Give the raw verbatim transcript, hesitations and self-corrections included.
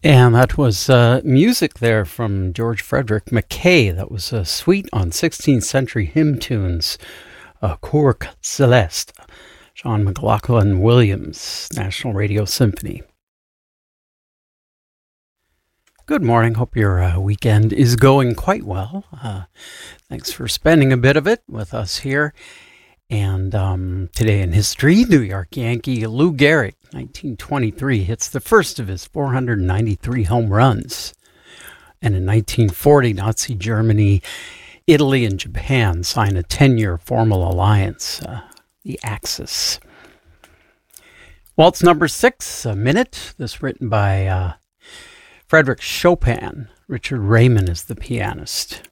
And that was uh, music there from George Frederick Mackay. That was a suite on sixteenth century hymn tunes, uh, Cour Celeste, John McLaughlin Williams, National Radio Symphony. Good morning. Hope your uh, weekend is going quite well. Uh, thanks for spending a bit of it with us here. And um, today in history, New York Yankee Lou Gehrig, nineteen twenty-three, hits the first of his four hundred ninety-three home runs. And in nineteen forty, Nazi Germany, Italy, and Japan sign a ten-year formal alliance, uh, the Axis. Waltz number six, A Minute. This written by uh, Frederick Chopin. Richard Raymond is the pianist.